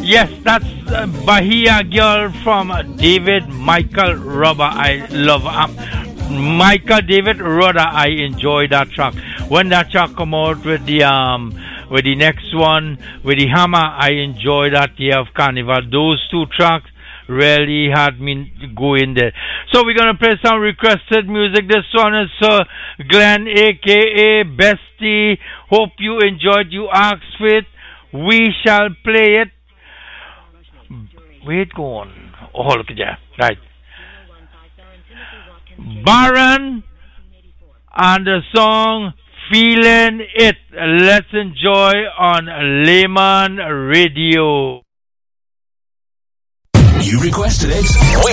Yes, that's Bahia Girl from David Michael Rubber. I love Michael David Rudder. I enjoy that track. When that track come out with the next one with the Hammer, I enjoy that Year of Carnival. Those two tracks really had me going there. So we're gonna play some requested music. This one is Glenn, aka Bestie. Hope you enjoyed. You asked for it. We shall play it. Wait, go on. Oh, look at that. Right. Baron and the song Feeling It. Let's enjoy on Layman Radio. You requested it.